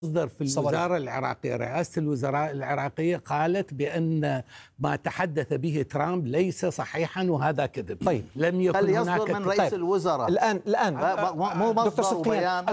مصدر في الوزارة العراقية، رئاسة الوزراء العراقية قالت بأن ما تحدث به ترامب ليس صحيحا وهذا كذب. طيب لم يكن هل هناك يصدر من رئيس الوزراء الآن مو دكتور بيان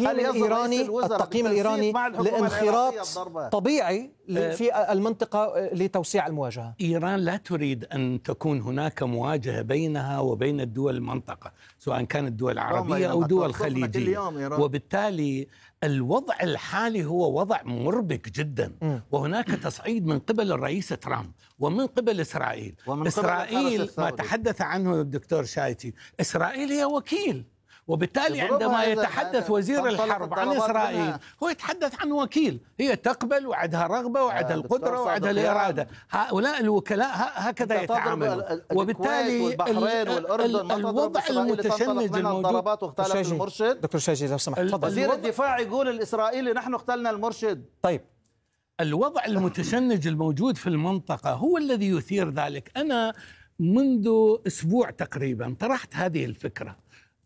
التقييم الإيراني لانخراط طبيعي في المنطقة لتوسيع المواجهة. إيران لا تريد أن تكون هناك مواجهة بينها وبين الدول المنطقة، سواء كانت دول العربية أو دول خليجية، وبالتالي الوضع الحالي هو وضع مربك جدا. وهناك تصعيد من قبل الرئيس ترامب ومن قبل إسرائيل. إسرائيل ما تحدث عنه الدكتور شايتي، إسرائيل هي وكيل، وبالتالي عندما يتحدث وزير الحرب عن إسرائيل هو يتحدث عن وكيل، هي تقبل وعندها رغبة وعندها القدرة وعندها الإرادة. هؤلاء الوكلاء هكذا يتعاملون، وبالتالي الوضع المتشنج الموجود. دكتور شاجي لو سمحت تفضل. وزير الدفاع يقول الإسرائيلي نحن اقتلنا المرشد. طيب، الوضع المتشنج الموجود في المنطقة هو الذي يثير ذلك. أنا منذ أسبوع تقريبا طرحت هذه الفكرة،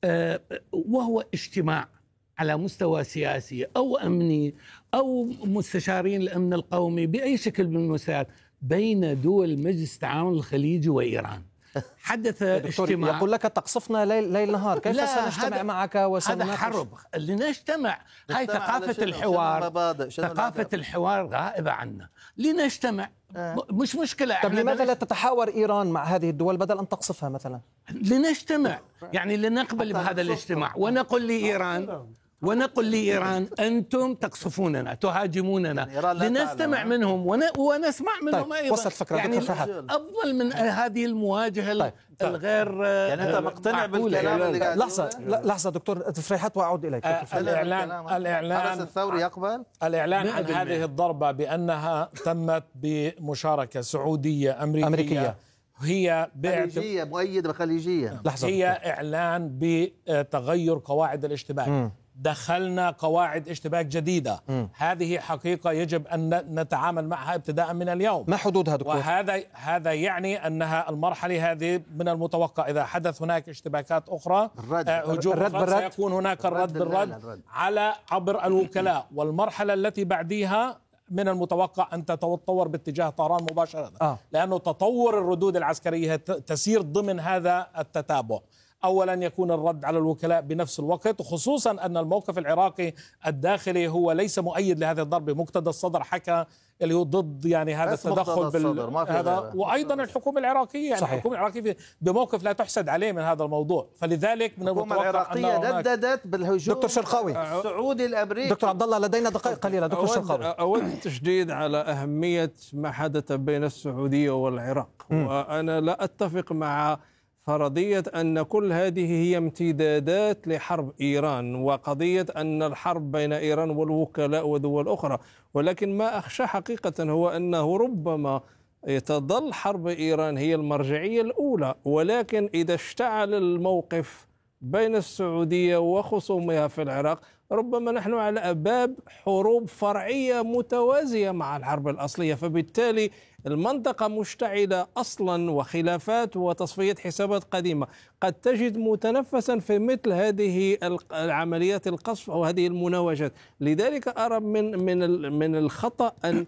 وهو اجتماع على مستوى سياسي أو أمني أو مستشارين الأمن القومي بأي شكل من المستويات بين دول مجلس التعاون الخليجي وإيران. حدث اجتماع. يقول لك تقصفنا ليل نهار، كيف سنجتمع معك هذا حرب. لنجتمع، هاي ثقافة الحوار. ثقافة الحوار غائبة عنا. لنجتمع، مش مشكلة. طب لماذا لا تتحاور إيران مع هذه الدول بدل أن تقصفها مثلا؟ لنجتمع، يعني لنقبل بهذا الاجتماع ونقول لإيران أنتم تقصفوننا، تهاجموننا، لنستمع منهم ونسمع منهم. طيب، أيضا وصلت فكرة يعني أفضل من هذه المواجهة الغير يعني أنت مقتنع بالكلام؟ لحظة دكتور فريحات وأعود إليك. الإعلان الثوري يقبل الإعلان عن هذه الضربة بأنها تمت بمشاركة سعودية أمريكية هي خليجية مؤيدة بخليجية. هي إعلان بتغير قواعد الاشتباك. دخلنا قواعد اشتباك جديدة. هذه حقيقة يجب أن نتعامل معها ابتداء من اليوم. ما حدودها دكتور؟ وهذا يعني أنها المرحلة هذه من المتوقع إذا حدث هناك اشتباكات أخرى، هجوم أخرى، سيكون هناك الرد بالرد عبر الوكلاء. والمرحلة التي بعدها من المتوقع أن تتطور باتجاه طهران مباشرة، لأنه تطور الردود العسكرية تسير ضمن هذا التتابع. أولا يكون الرد على الوكلاء بنفس الوقت، خصوصا أن الموقف العراقي الداخلي هو ليس مؤيد لهذه الضربة. مقتدى الصدر حكى اللي هو ضد يعني هذا التدخل هذا، وأيضا الحكومة العراقية يعني الحكومة العراقية بموقف لا تحسد عليه من هذا الموضوع. فلذلك من المتوقع العراقية نددت بالهجوم دكتور شرقاوي السعودي الأمريكي. دكتور عبد الله لدينا دقائق قليلة. دكتور شرقاوي، أود التشديد على أهمية ما حدث بين السعودية والعراق. وأنا لا أتفق مع فرضية أن كل هذه هي امتدادات لحرب إيران وقضية أن الحرب بين إيران والوكلاء ودول أخرى، ولكن ما أخشى حقيقة هو أنه ربما تظل حرب إيران هي المرجعية الأولى، ولكن إذا اشتعل الموقف بين السعودية وخصومها في العراق ربما نحن على أباب حروب فرعية متوازية مع الحرب الأصلية، فبالتالي المنطقة مشتعلة أصلا وخلافات وتصفية حسابات قديمة قد تجد متنفسا في مثل هذه العمليات القصف أو هذه المناوشات. لذلك أرى من الخطأ أن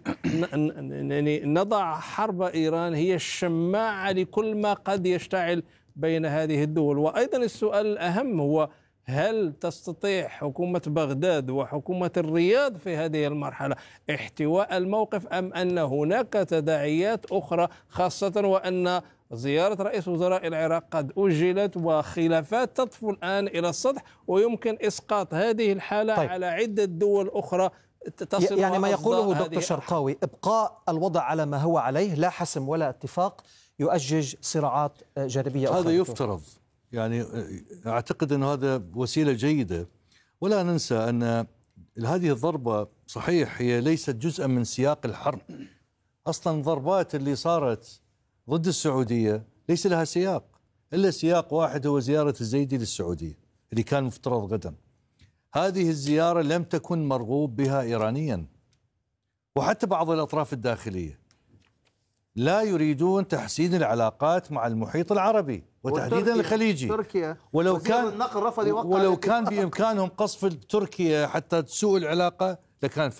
نضع حرب إيران هي الشماعة لكل ما قد يشتعل بين هذه الدول. وأيضا السؤال الأهم هو هل تستطيع حكومة بغداد وحكومة الرياض في هذه المرحلة احتواء الموقف، أم أن هناك تداعيات أخرى، خاصة وأن زيارة رئيس وزراء العراق قد أجلت وخلافات تطفو الآن إلى السطح ويمكن إسقاط هذه الحالة على عدة دول أخرى تصل. يعني ما يقوله دكتور شرقاوي إبقاء الوضع على ما هو عليه، لا حسم ولا اتفاق، يؤجج صراعات جانبية أخرى. هذا يفترض، يعني أعتقد أن هذا وسيلة جيدة. ولا ننسى أن هذه الضربة صحيح هي ليست جزءا من سياق الحرب. أصلا الضربات اللي صارت ضد السعودية ليس لها سياق إلا سياق واحد، هو زيارة الزيدي للسعودية اللي كان مفترض غدا. هذه الزيارة لم تكن مرغوب بها إيرانيا، وحتى بعض الأطراف الداخلية لا يريدون تحسين العلاقات مع المحيط العربي وتحديدا الخليجي. تركيا ولو كان بإمكانهم قصف تركيا حتى تسوء العلاقة لكان